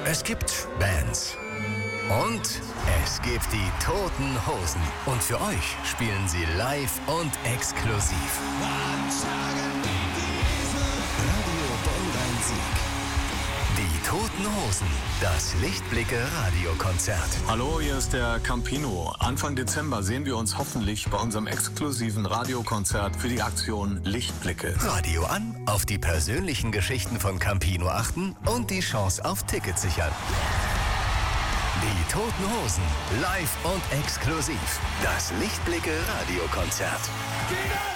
Es gibt Bands. Und es gibt die Toten Hosen. Und für euch spielen sie live und exklusiv. Radio Bonn-Rhein-Sieg. Die Toten Hosen. Das Lichtblicke-Radiokonzert. Hallo, hier ist der Campino. Anfang Dezember sehen wir uns hoffentlich bei unserem exklusiven Radiokonzert für die Aktion Lichtblicke. Radio an, auf die persönlichen Geschichten von Campino achten und die Chance auf Tickets sichern. Die Toten Hosen, live und exklusiv. Das Lichtblicke-Radiokonzert.